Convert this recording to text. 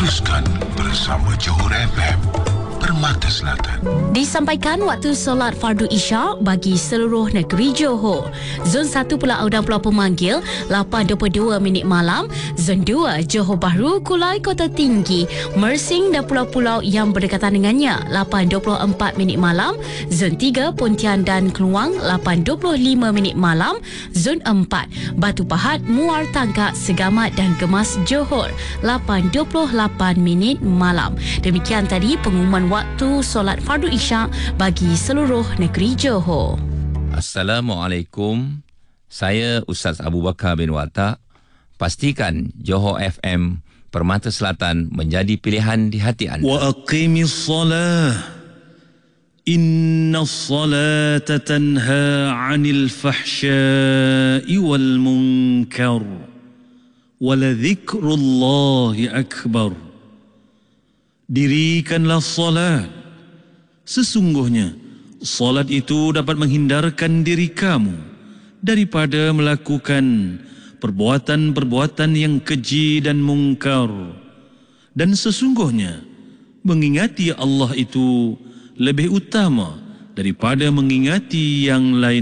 Teruskan bersama Johor FM, Permata Selatan. Disampaikan waktu solat fardu Isyak bagi seluruh negeri Johor. Zon 1 Pulau dan Pulau Pemanggil 8.22 minit malam. Zon 2 Johor Bahru, Kulai, Kota Tinggi, Mersing dan pulau-pulau yang berdekatan dengannya 8.24 minit malam. Zon 3 Pontian dan Keluang 8.25 minit malam. Zon 4 Batu Pahat, Muar Tangkak, Segamat dan Gemas Johor 8.28 minit malam. Demikian tadi pengumuman waktu solat fardu Isyak bagi seluruh negeri Johor. Assalamualaikum. Saya Ustaz Abu Bakar bin Watak. Pastikan Johor FM Permata Selatan menjadi pilihan di hati anda. Wa aqimis salah. Inna salata tanha 'anil fahsya'i wal munkar. Wa la dzikrullahi akbar. Dirikanlah salat. Sesungguhnya salat itu dapat menghindarkan diri kamu daripada melakukan perbuatan-perbuatan yang keji dan mungkar. Dan sesungguhnya mengingati Allah itu lebih utama daripada mengingati yang lain.